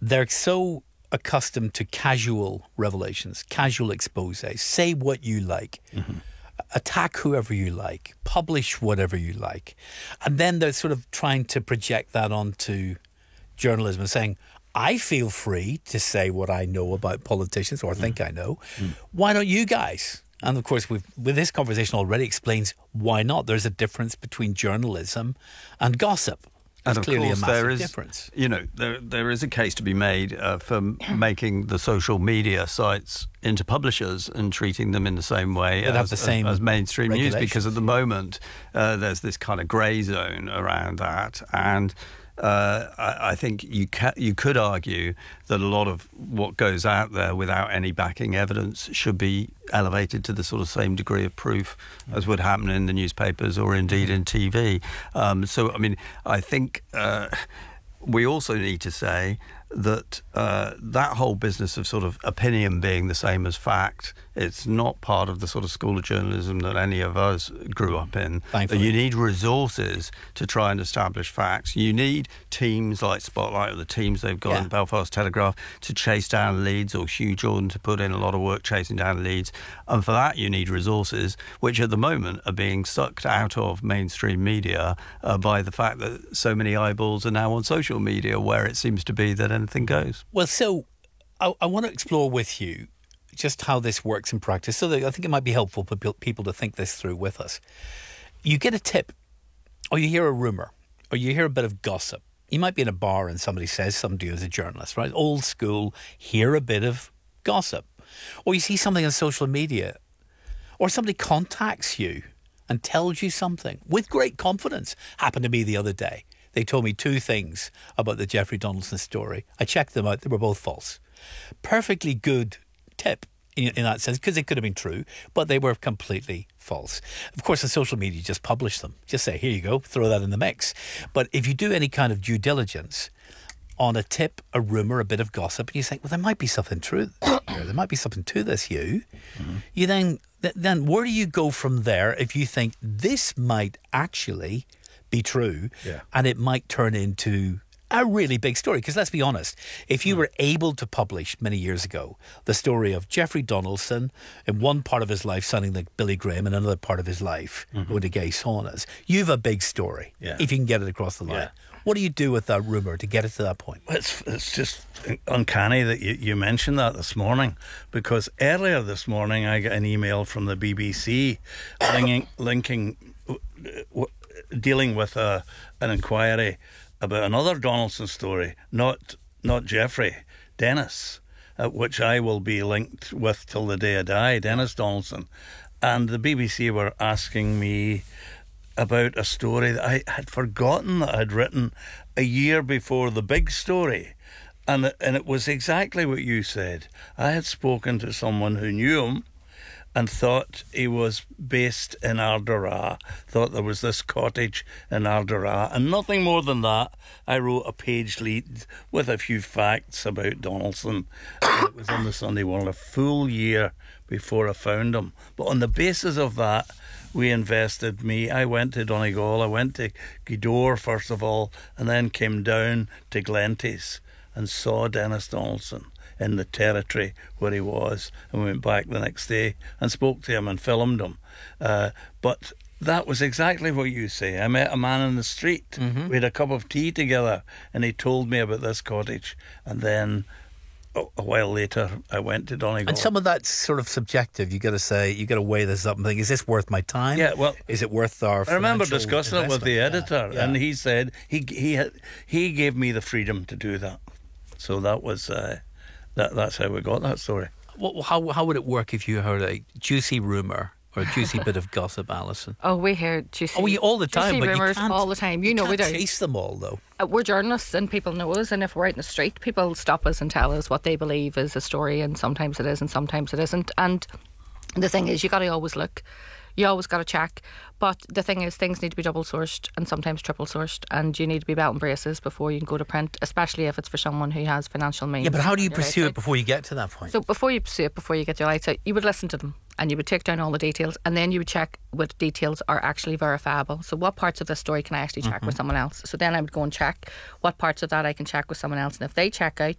they're so accustomed to casual revelations, casual exposés. Say what you like. Attack whoever you like. Publish whatever you like. And then they're sort of trying to project that onto journalism and saying, I feel free to say what I know about politicians or think I know. Why don't you guys? And of course, with this conversation already explains why not. There's a difference between journalism and gossip. There's And of clearly course, a massive there is, difference. there is a case to be made for making the social media sites into publishers and treating them in the same way as mainstream news, because at the moment there's this kind of grey zone around that, and I think you could argue that a lot of what goes out there without any backing evidence should be elevated to the sort of same degree of proof as would happen in the newspapers or indeed in TV. So, I mean, I think we also need to say that that whole business of sort of opinion being the same as fact, it's not part of the sort of school of journalism that any of us grew up in. Thankfully. You need resources to try and establish facts. You need teams like Spotlight or the teams they've got in the Belfast Telegraph to chase down leads, or Hugh Jordan to put in a lot of work chasing down leads. And for that you need resources, which at the moment are being sucked out of mainstream media by the fact that so many eyeballs are now on social media, where it seems to be that anything goes. Well, so I want to explore with you just how this works in practice. So that I think it might be helpful for people to think this through with us. You get a tip, or you hear a rumour, or you hear a bit of gossip. You might be in a bar and somebody says something to you as a journalist, right? Old school, hear a bit of gossip. Or you see something on social media, or somebody contacts you and tells you something with great confidence. Happened to me the other day. They told me two things about the Jeffrey Donaldson story. I checked them out. They were both false. Perfectly good tip in that sense, because it could have been true, but they were completely false. Of course, the social media just publish them. Just say, here you go, throw that in the mix. But if you do any kind of due diligence on a tip, a rumour, a bit of gossip, and you think, well, there might be something true here. There might be something to this, Hugh. You then where do you go from there if you think this might actually be true, and it might turn into a really big story? Because let's be honest, if you were able to publish many years ago the story of Jeffrey Donaldson in one part of his life sounding like Billy Graham, and another part of his life going to gay saunas, you've a big story if you can get it across the line. What do you do with that rumour to get it to that point? It's just uncanny that you mentioned that this morning, because earlier this morning I got an email from the BBC dealing with an inquiry about another Donaldson story, not Jeffrey, Dennis, which I will be linked with till the day I die, Dennis Donaldson. And the BBC were asking me about a story that I had forgotten that I'd written a year before the big story. And it was exactly what you said. I had spoken to someone who knew him and thought he was based in Ardara, thought there was this cottage in Ardara, and nothing more than that. I wrote a page lead with a few facts about Donaldson. It was in the Sunday World a full year before I found him. But on the basis of that, we invested I went to Donegal, I went to Gweedore first of all, and then came down to Glenties and saw Dennis Donaldson in the territory where he was, and we went back the next day and spoke to him and filmed him. But that was exactly what you say. I met a man in the street. We had a cup of tea together, and he told me about this cottage. And then a while later, I went to Donegal. And some of that's sort of subjective. You got to say, you got to weigh this up and think, is this worth my time? Yeah, well, is it worth our? I remember discussing investment? it with the editor, and he said he gave me the freedom to do that. So that was. That's how we got that story. Well, how would it work if you heard a juicy rumour or a juicy bit of gossip, Alison? Oh, we hear juicy. Oh, all the time, juicy but rumours you can't, all the time. You know we do. Chase them all, though. We're journalists, and people know us. And if we're out in the street, people stop us and tell us what they believe is a story, and sometimes it is, and sometimes it isn't. And the thing is, you got to always look. You always got to check. But the thing is, things need to be double sourced and sometimes triple sourced, and you need to be belt and braces before you can go to print, especially if it's for someone who has financial means. Yeah, but how do you pursue it before you get to that point? So before you pursue it, before you get your lights out, you would listen to them and you would take down all the details, and then you would check what details are actually verifiable. So what parts of this story can I actually check with someone else? So then I would go and check what parts of that I can check with someone else, and if they check out